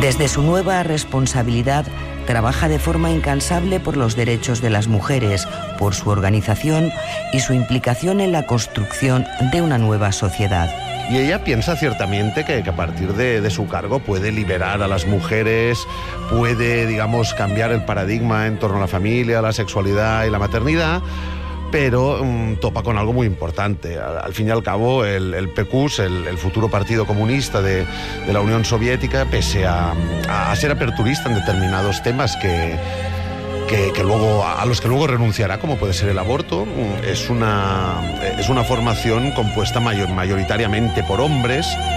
Desde su nueva responsabilidad, trabaja de forma incansable por los derechos de las mujeres, por su organización y su implicación en la construcción de una nueva sociedad. Y ella piensa ciertamente que a partir de su cargo puede liberar a las mujeres, puede, digamos, cambiar el paradigma en torno a la familia, la sexualidad y la maternidad, pero topa con algo muy importante. Al fin y al cabo, el PQS, el futuro Partido Comunista de la Unión Soviética, pese a ser aperturista en determinados temas a los que luego renunciará, como puede ser el aborto, es una formación compuesta mayoritariamente por hombres,